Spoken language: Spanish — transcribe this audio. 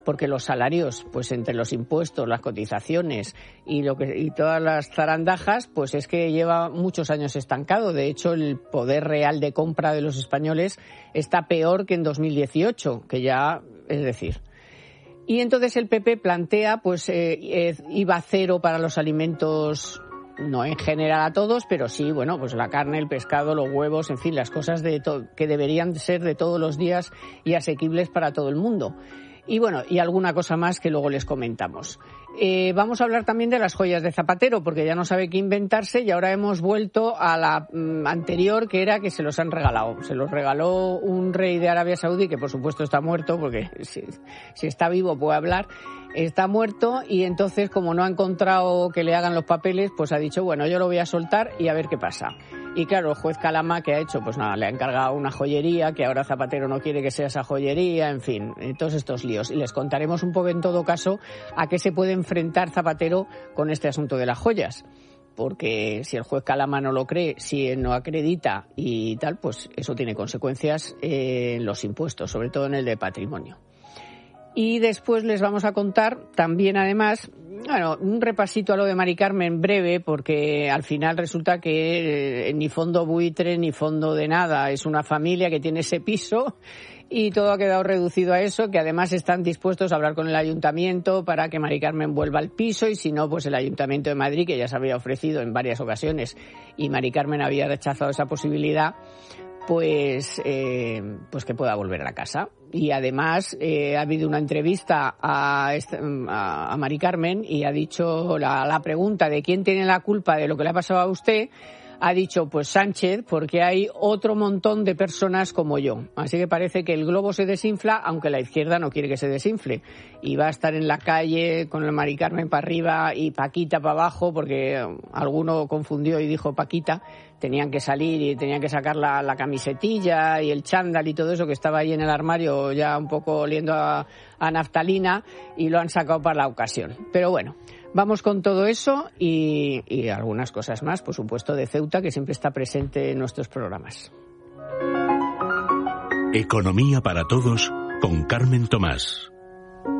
porque los salarios, pues entre los impuestos, las cotizaciones y todas las zarandajas, pues es que lleva muchos años estancado. De hecho, el poder real de compra de los españoles está peor que en 2018, que ya, es decir. Y entonces el PP plantea, pues, IVA cero para los alimentos, no en general a todos, pero sí, bueno, pues la carne, el pescado, los huevos, en fin, las cosas que deberían ser de todos los días y asequibles para todo el mundo. Y bueno, y alguna cosa más que luego les comentamos. Vamos a hablar también de las joyas de Zapatero, porque ya no sabe qué inventarse y ahora hemos vuelto a la anterior, que era que se los han regalado. Se los regaló un rey de Arabia Saudí, que por supuesto está muerto, porque si está vivo puede hablar. Está muerto y entonces, como no ha encontrado que le hagan los papeles, pues ha dicho, bueno, yo lo voy a soltar y a ver qué pasa. Y claro, el juez Calama, ¿qué ha hecho? Pues nada, le ha encargado una joyería, que ahora Zapatero no quiere que sea esa joyería, en fin, todos estos líos. Y les contaremos un poco, en todo caso, a qué se puede enfrentar Zapatero con este asunto de las joyas. Porque si el juez Calama no lo cree, si él no acredita y tal, pues eso tiene consecuencias en los impuestos, sobre todo en el de patrimonio. Y después les vamos a contar también, además, bueno, un repasito a lo de Mari Carmen breve, porque al final resulta que ni fondo buitre ni fondo de nada. Es una familia que tiene ese piso y todo ha quedado reducido a eso, que además están dispuestos a hablar con el ayuntamiento para que Mari Carmen vuelva al piso, y si no, pues el Ayuntamiento de Madrid, que ya se había ofrecido en varias ocasiones y Mari Carmen había rechazado esa posibilidad, pues que pueda volver a la casa. Y además ha habido una entrevista a Mari Carmen y ha dicho la pregunta de quién tiene la culpa de lo que le ha pasado a usted. Ha dicho, pues Sánchez, porque hay otro montón de personas como yo. Así que parece que el globo se desinfla, aunque la izquierda no quiere que se desinfle. Y va a estar en la calle con el Mari Carmen para arriba y Paquita para abajo, porque alguno confundió y dijo Paquita. Tenían que salir y tenían que sacar la camisetilla y el chándal y todo eso que estaba ahí en el armario ya un poco oliendo a naftalina, y lo han sacado para la ocasión. Pero bueno, vamos con todo eso y algunas cosas más, por supuesto, de Ceuta, que siempre está presente en nuestros programas. Economía para todos con Carmen Tomás.